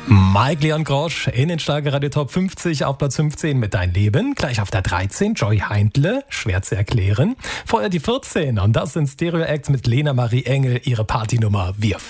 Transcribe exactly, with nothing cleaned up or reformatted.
Mike Leon Grosch in den Schlagerradio Top fünfzig auf Platz fünfzehn mit Dein Leben. Gleich auf der dreizehn Joy Heindle, schwer zu erklären. Vorher die vierzehn und das sind Stereo Acts mit Lena Marie Engel, ihre Partynummer Wir